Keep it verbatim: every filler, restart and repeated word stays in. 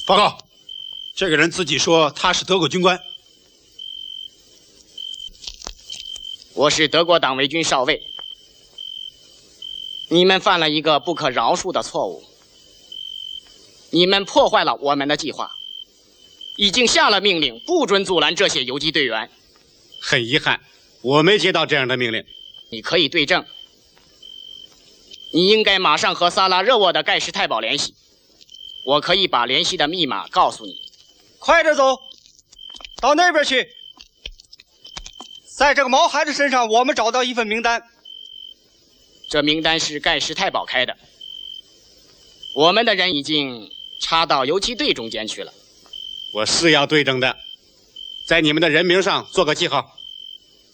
报告，这个人自己说他是德国军官。 我是德国党卫军少尉。你们犯了一个不可饶恕的错误，你们破坏了我们的计划，已经下了命令，不准阻拦这些游击队员。 很遗憾，我没接到这样的命令。 你可以对证。你应该马上和萨拉热沃的盖世太保联系，我可以把联系的密码告诉你。 快点走，到那边去。在这个毛孩子身上，我们找到一份名单。 这名单是盖世太保开的，我们的人已经插到游击队中间去了。 我是要对证的，在你们的人名上做个记号。